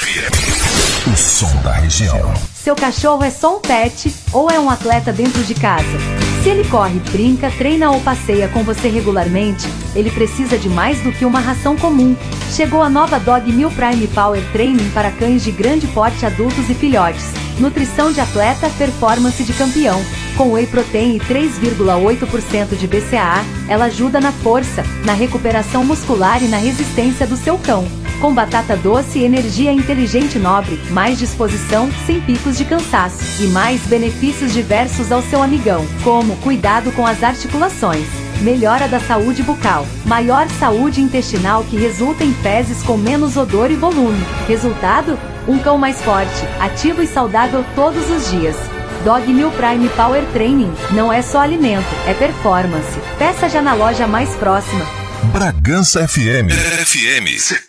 FM, o som da região. Seu cachorro é só um pet ou é um atleta dentro de casa? Se ele corre, brinca, treina ou passeia com você regularmente, ele precisa de mais do que uma ração comum. Chegou a nova Dog Meal Prime Power Training para cães de grande porte, adultos e filhotes. Nutrição de atleta, performance de campeão. Com whey protein e 3,8% de BCAA, ela ajuda na força, na recuperação muscular e na resistência do seu cão. Com batata doce, energia inteligente nobre, mais disposição, sem picos de cansaço. E mais benefícios diversos ao seu amigão, como cuidado com as articulações, melhora da saúde bucal, maior saúde intestinal que resulta em fezes com menos odor e volume. Resultado? Um cão mais forte, ativo e saudável todos os dias. Dog Meal Prime Power Training não é só alimento, é performance. Peça já na loja mais próxima. Bragança FM. FM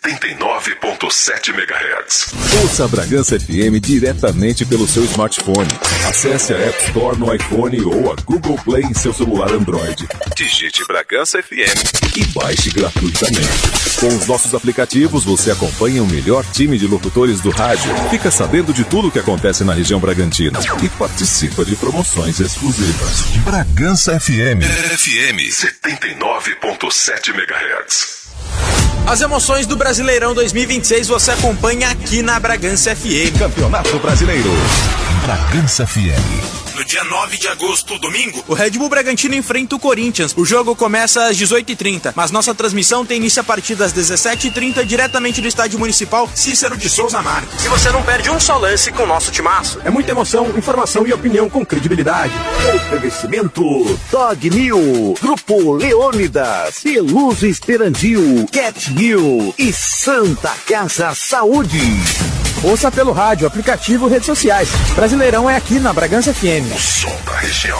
79.7 MHz. Ouça a Bragança FM diretamente pelo seu smartphone. Acesse a App Store no iPhone ou a Google Play em seu celular Android. Digite Bragança FM e baixe gratuitamente. Com os nossos aplicativos, você acompanha o melhor time de locutores do rádio, fica sabendo de tudo o que acontece na região bragantina e participa de promoções exclusivas. Bragança FM. FM 79.7 MHz. As emoções do Brasileirão 2026 você acompanha aqui na Bragança FM. Campeonato Brasileiro. Bragança FM. No dia 9 de agosto, domingo, o Red Bull Bragantino enfrenta o Corinthians. O jogo começa às 18h30, mas nossa transmissão tem início a partir das 17h30, diretamente do Estádio Municipal Cícero de Souza Marques. E você não perde um só lance com o nosso timaço. É muita emoção, informação e opinião com credibilidade. Oferecimento Dog Meal, Grupo Leônidas, Peluso Esperandil, Cat Meal e Santa Casa Saúde. Ouça pelo rádio, aplicativo, redes sociais. Brasileirão é aqui na Bragança FM. O som da região.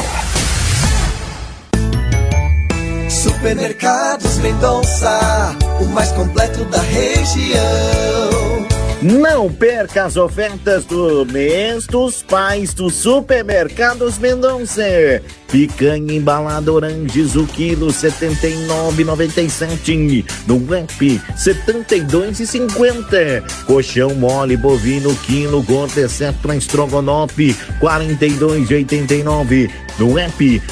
Supermercados Mendonça, o mais completo da região. Não perca as ofertas do mês dos pais dos Supermercados Mendonça. Picanha embalada Oranges, o quilo R$ 79,97. No app, R$ 72,50. Colchão mole bovino, quilo gordo, exceto para estrogonofe, R$ 42,89. No app, R$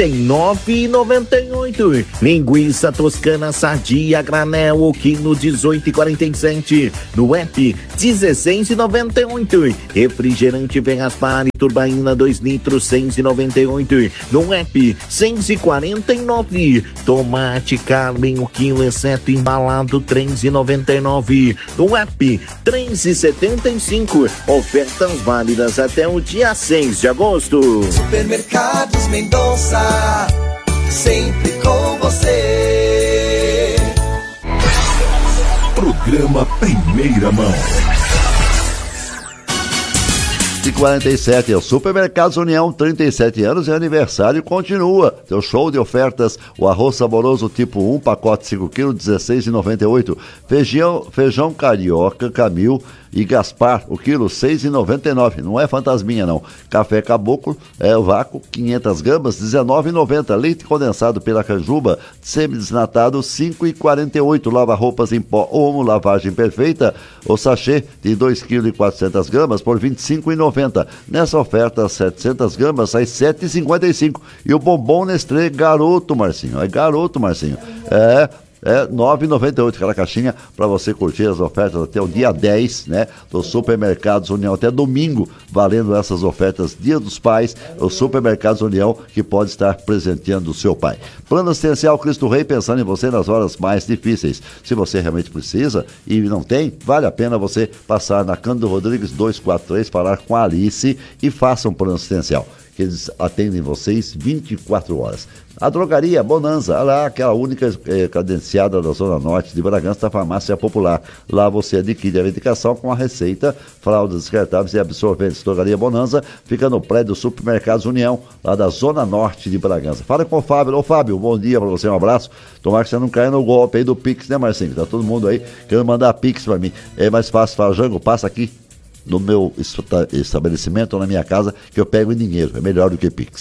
39,98. Linguiça toscana sadia granel, o quilo R$ 18,47. No app, R$ 16,98. Refrigerante Verraspar Turbaína 2 litros, R$ 6,98. No app, R$ 6,49. Tomate Carmen, o quilo exceto embalado, R$ 3,99. No app, R$ 3,75. Ofertas válidas até o dia 6 de agosto. Supermercados Mendonça, sempre com você. Programa Primeira Mão. 47, é o Supermercados União, 37 anos e aniversário continua. Seu show de ofertas, o arroz saboroso tipo 1, pacote 5 kg, R$16,98. Feijão carioca, Camil e Gaspar, o quilo R$6,99. Não é fantasminha, não. Café Caboclo, o vácuo, 500 gramas, R$19,90. Leite condensado pela Canjuba, semi-desnatado, R$5,48. Lava-roupas em pó Omo, lavagem perfeita, o sachê de 2,4 kg por R$25,90. Nessa oferta, 700 gramas, sai R$7,55. E o bombom Nestlé Garoto, Marcinho. É Garoto, Marcinho. É R$9,98 aquela caixinha para você curtir as ofertas até o dia 10, né? Dos Supermercados União, até domingo, valendo essas ofertas Dia dos Pais, os Supermercados União, que pode estar presenteando o seu pai. Plano Assistencial Cristo Rei, pensando em você nas horas mais difíceis. Se você realmente precisa e não tem, vale a pena você passar na Cândido Rodrigues 243, falar com a Alice e faça um plano assistencial, que eles atendem vocês 24 horas. A drogaria Bonanza, lá, aquela única credenciada da Zona Norte de Bragança, da Farmácia Popular. Lá você adquire a medicação com a receita, fraldas descartáveis e absorventes. Drogaria Bonanza fica no prédio do Supermercados União, lá da Zona Norte de Bragança. Fala com o Fábio. Ô Fábio, bom dia pra você, um abraço. Tomara que você não caia no golpe aí do Pix, né, Marcinho? Tá todo mundo aí querendo mandar Pix pra mim. É mais fácil, fala, Jango, passa aqui no meu estabelecimento ou na minha casa que eu pego em dinheiro, é melhor do que Pix.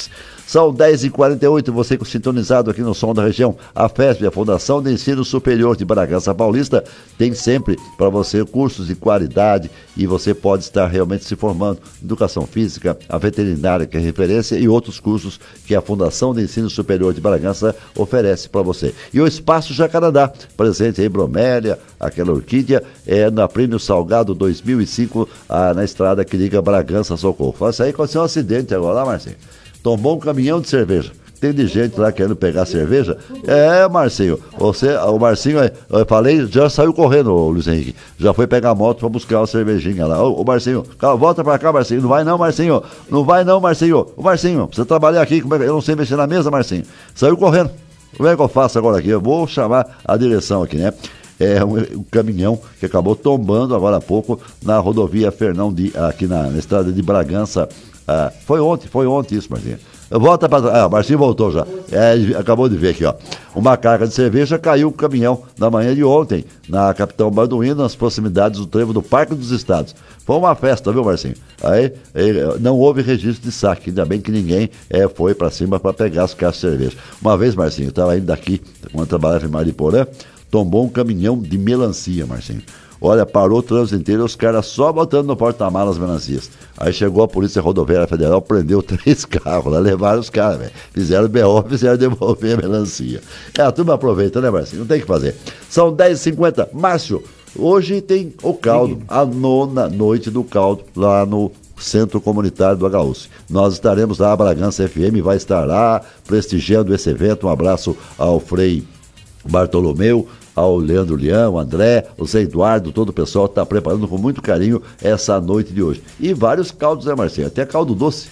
São 10h48, você sintonizado aqui no Som da Região. A FESP, a Fundação de Ensino Superior de Bragança Paulista, tem sempre para você cursos de qualidade e você pode estar realmente se formando em educação física, a veterinária, que é referência, e outros cursos que a Fundação de Ensino Superior de Bragança oferece para você. E o Espaço Jacarandá, presente em Bromélia, aquela orquídea, na Prêmio Salgado 2005, na estrada que liga Bragança Socorro. Isso aí aconteceu um acidente agora lá, Marcinho. Tombou um caminhão de cerveja. Tem de gente lá querendo pegar cerveja. Marcinho, o Marcinho, eu falei, já saiu correndo, Luiz Henrique. Já foi pegar a moto pra buscar uma cervejinha lá. Ô Marcinho, volta pra cá, Marcinho. Não vai não, Marcinho. Não vai não, Marcinho. Ô Marcinho, precisa trabalhar aqui. Eu não sei mexer na mesa, Marcinho. Saiu correndo. Como é que eu faço agora aqui? Eu vou chamar a direção aqui, né? Um caminhão que acabou tombando agora há pouco na rodovia Fernão aqui na estrada de Bragança. Foi ontem isso, Marcinho. Volta para. Marcinho voltou já. Acabou de ver aqui, ó. Uma carga de cerveja caiu o caminhão na manhã de ontem, na Capitão Balduino, nas proximidades do trevo do Parque dos Estados. Foi uma festa, viu, Marcinho? Aí não houve registro de saque, ainda bem que ninguém foi para cima para pegar as caixas de cerveja. Uma vez, Marcinho, eu estava indo daqui, quando eu trabalhava em Mariporã, tombou um caminhão de melancia, Marcinho. Olha, parou o trânsito inteiro, os caras só botando no porta-malas as melancias. Aí chegou a Polícia Rodoviária Federal, prendeu 3 carros lá, levaram os caras, velho. Fizeram BO, fizeram devolver a melancia. A turma aproveita, né, Marcinho? Não tem o que fazer. São 10h50. Márcio, hoje tem o caldo, a 9ª noite do caldo, lá no Centro Comunitário do HUSF. Nós estaremos lá, a Bragança FM vai estar lá, prestigiando esse evento. Um abraço ao Frei Bartolomeu, ao Leandro Leão, André, o Zé Eduardo, todo o pessoal está preparando com muito carinho essa noite de hoje. E vários caldos, né, Marcinho? Até caldo doce.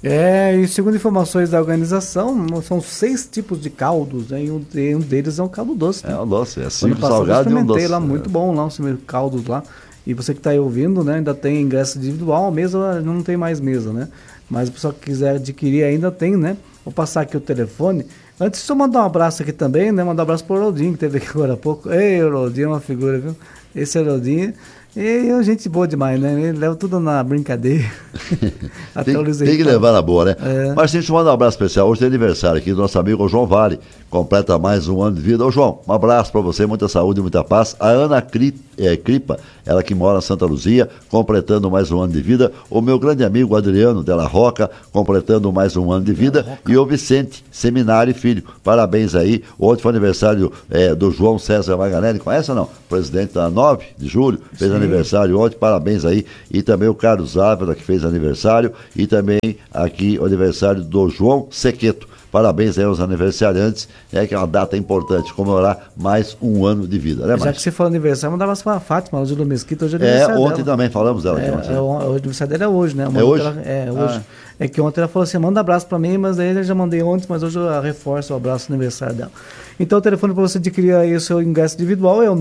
E segundo informações da organização, são 6 tipos de caldos, né? E um deles é um caldo doce. Né? Um doce, simples, salgado e um doce. Lá, muito bom lá, os caldos lá. E você que está aí ouvindo, né, ainda tem ingresso individual, a mesa não tem mais mesa, né? Mas o pessoal que quiser adquirir ainda tem, né? Vou passar aqui o telefone. Antes, só mandar um abraço aqui também, né? Mandar um abraço pro Herodinho, que teve aqui agora há pouco. Ei, Herodinho é uma figura, viu? Esse Herodinho. E gente boa demais, né? Ele leva tudo na brincadeira. Até o Luiz Henrique. Tem que levar na boa, né? Mas a gente manda um abraço especial. Hoje tem aniversário aqui do nosso amigo João Vale. Completa mais um ano de vida. Ô, João, um abraço pra você, muita saúde e muita paz. A Ana Cripa, ela que mora em Santa Luzia, completando mais um ano de vida. O meu grande amigo Adriano Della Roca, completando mais um ano de vida. E o Vicente Seminário Filho. Parabéns aí. Ontem foi aniversário do João César Maganelli. Conhece ou não? Presidente da 9 de julho. Fez aniversário ontem. Parabéns aí. E também o Carlos Ávila, que fez aniversário. E também aqui o aniversário do João Sequeto. Parabéns aí aos aniversariantes, que é uma data importante, comemorar mais um ano de vida, né, Márcio? Já que você falou aniversário, mandava para a Fátima, hoje do Mesquita, hoje é aniversário ontem dela. Também falamos dela. O aniversário dela é hoje, né? Hoje? Hoje. É que ontem ela falou assim, manda abraço para mim, mas daí eu já mandei ontem, mas hoje eu reforço o abraço no aniversário dela. Então o telefone para você adquirir aí o seu ingresso individual é o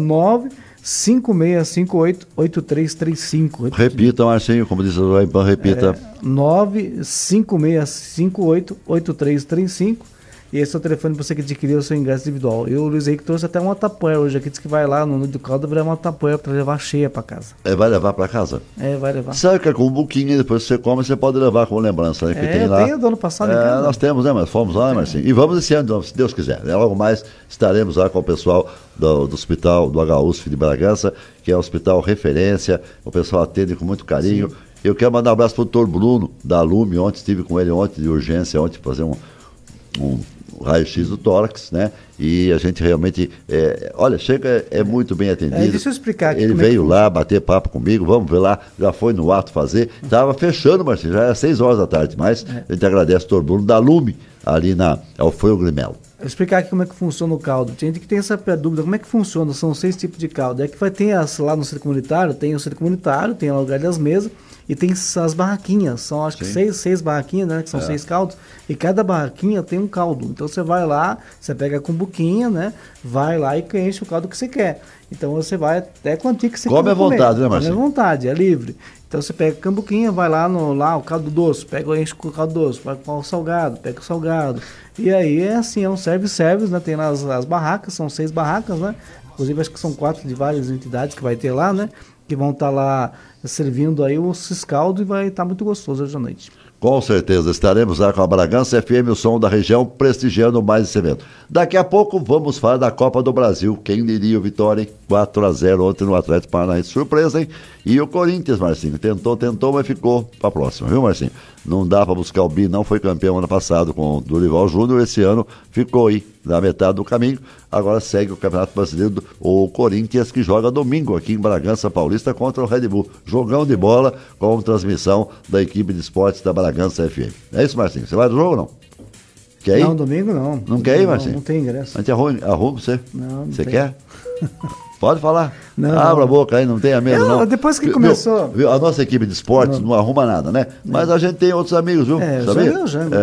95658-8335. Repita, Marcinho, como diz o João, repita. 95658-8335. E esse é o telefone para você que adquirir o seu ingresso individual. E o Luiz Henrique trouxe até uma tapoeira hoje aqui, disse que vai lá no do caldo, vai levar uma tapoeira para levar cheia para casa. Vai levar para casa? Vai levar. Sabe que é com um buquinho, depois que você come, você pode levar como lembrança, né? Que tem lá. Tem do ano passado em casa. Nós temos, né? Mas fomos lá, né, Marcinho? E vamos esse ano, se Deus quiser. Logo mais estaremos lá com o pessoal do hospital do HUSF de Bragança, que é um hospital referência, o pessoal atende com muito carinho. Sim. Eu quero mandar um abraço para o doutor Bruno, da Lume, ontem estive com ele de urgência, fazer um raio-x do tórax, né? E a gente realmente, chega, muito bem atendido. Deixa eu explicar aqui. Ele veio lá bater papo comigo, vamos ver lá, já foi no ato fazer, estava fechando, Marcinho, já era 6 horas da tarde, mas a gente agradece o doutor Bruno da Lume, ali na Alfredo Grimelo. Vou explicar aqui como é que funciona o caldo. Tem gente que tem essa dúvida, como é que funciona? São 6 tipos de caldo. É que vai ter lá no centro comunitário, tem o centro comunitário, tem o lugar das mesas, e tem as barraquinhas, são acho que 6 barraquinhas, né, que são 6 caldos, e cada barraquinha tem um caldo. Então você vai lá, você pega com buquinha, né, vai lá e enche o caldo que você quer. Então você vai até quanto que você quer. Come à vontade, né, Marcinho? Come à vontade, é livre. Então você pega a cambuquinha, vai lá o caldo doce, enche com o caldo doce, vai com o salgado, pega o salgado. E aí é assim, é um service, né, tem lá as barracas, são 6 barracas, né, inclusive acho que são 4 de várias entidades que vai ter lá, né, que vão estar lá servindo aí os caldos e vai estar muito gostoso hoje à noite. Com certeza, estaremos lá com a Bragança FM, o som da região, prestigiando mais esse evento. Daqui a pouco vamos falar da Copa do Brasil. Quem diria o Vitória, hein? 4-0 ontem no Atlético Paranaense. Surpresa, hein? E o Corinthians, Marcinho, tentou, mas ficou pra próxima, viu, Marcinho? Não dá pra buscar o bi, não foi campeão ano passado com o Dorival Júnior, esse ano ficou aí na metade do caminho. Agora segue o Campeonato Brasileiro, o Corinthians, que joga domingo aqui em Bragança Paulista contra o Red Bull. Jogão de bola com transmissão da equipe de esportes da Bragança FM. É isso, Marcinho? Você vai do jogo ou não? Quer ir? Não, domingo não. Não quer ir, Marcinho? Não tem ingresso. A gente arruma você. Não você tem. Quer? Pode falar. Não, Abra a boca aí, não tenha medo, não. Depois que começou... Viu, a nossa equipe de esportes não arruma nada, né? Mas a gente tem outros amigos, viu? Sabia? Jango.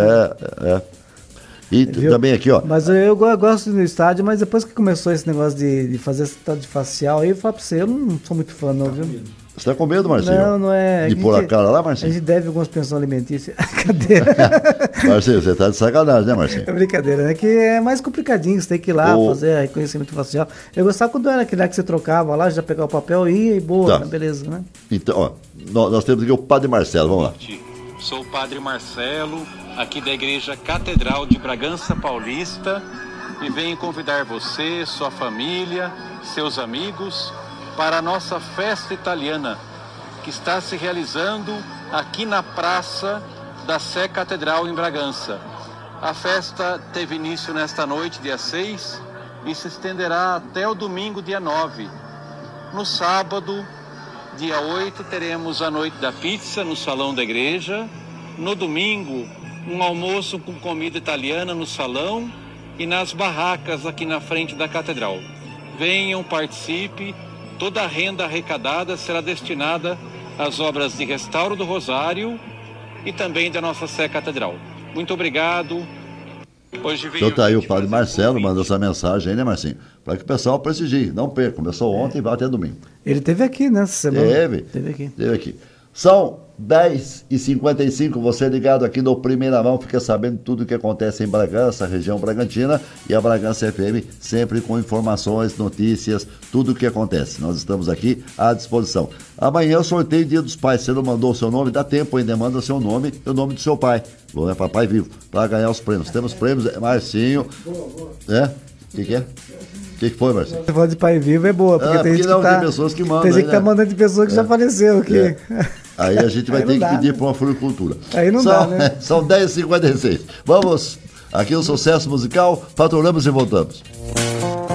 E também aqui, ó. Mas eu gosto do estádio, mas depois que começou esse negócio de fazer esse tal de facial aí, eu falo pra você, eu não sou muito fã, não, viu? Você tá com medo, Marcinho? Não é. De pôr a cara lá, Marcinho? A gente deve algumas pensões alimentícias. Cadê? Marcinho, você tá de sacanagem, né, Marcinho? É brincadeira, né? Que é mais complicadinho, você tem que ir lá fazer reconhecimento facial. Eu gostava quando era aquele lá que você trocava lá, já pegava o papel e ia e boa, tá. Beleza, né? Então, ó, nós temos aqui o Padre Marcelo, vamos lá. Sou o Padre Marcelo, aqui da Igreja Catedral de Bragança Paulista, e venho convidar você, sua família, seus amigos, para a nossa festa italiana, que está se realizando aqui na Praça da Sé Catedral em Bragança. A festa teve início nesta noite, dia 6, e se estenderá até o domingo, dia 9. No sábado, dia 8, teremos a Noite da Pizza no Salão da Igreja. No domingo, um almoço com comida italiana no salão e nas barracas aqui na frente da Catedral. Venham, participe. Toda a renda arrecadada será destinada às obras de restauro do Rosário e também da nossa Sé Catedral. Muito obrigado. Hoje então tá aí o Padre Marcelo, mandou essa mensagem aí, né, Marcinho? Para que o pessoal prestigie. Não perca. Começou ontem e vai até domingo. Ele teve aqui, né, essa semana? Teve aqui. São 10h55, você ligado aqui no Primeira Mão, fica sabendo tudo o que acontece em Bragança, região Bragantina, e a Bragança FM sempre com informações, notícias, tudo o que acontece. Nós estamos aqui à disposição. Amanhã eu sorteio Dia dos Pais. Você não mandou o seu nome, dá tempo ainda, manda seu nome e o nome do seu pai. É Papai Vivo, para ganhar os prêmios. Temos prêmios, Marcinho. É? O que é? O que foi, Marcelo? Você falou de Pai Vivo é boa, porque tem gente que tá, tem pessoas que mandam. Tem gente que tá mandando de pessoas que já faleceu aqui. Aí a gente vai ter que pedir para uma floricultura. Aí não dá, né? São 10h56. Vamos, aqui o sucesso musical, faturamos e voltamos.